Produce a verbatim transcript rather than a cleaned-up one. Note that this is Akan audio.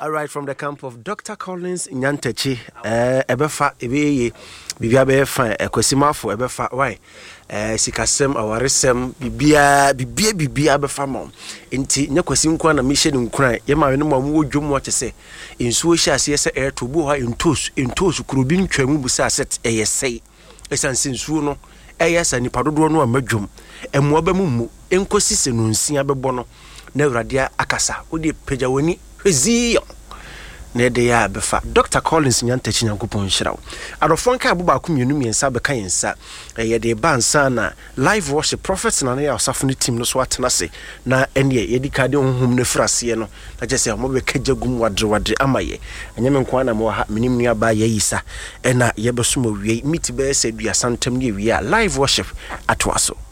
All right, from the camp of Doctor Collins Nyantechi, eh ebefa ebeye bibia be fa ekwasimafo ebefa why eh sikasem awaresem bibia bibia bibia befa mom enti nyakwasi nkwa na mission nkran ye ma no mo wodwom wa chese ensuo hia se se air to bo ha entos entos kurobi ntwamu busa set eyesei esanse nsuo no eyesa ni padodo no amadwom emo abamumu enkosi se no nsia bebo no na awrade akasa odi pejawani hwezi ne de ya befa Doctor Collins Nyantechi Nyankopon Hirawo adofon ka abuba akumienu miensa beka yensa ye de bansa na live worship prophets na ya osafo ne team no so atena se na ene ye di kade honhom ne frase no na je se mo be kajagum wadre wadre amaye anyame nko na mo ha minim nua ba ya yisa ena ye beso mo wie meet be se dua santem ne wie live worship atwaso